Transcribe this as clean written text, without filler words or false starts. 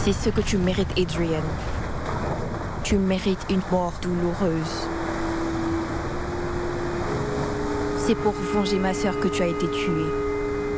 C'est ce que tu mérites, Adrian. Tu mérites une mort douloureuse. C'est pour venger ma sœur que tu as été tuée.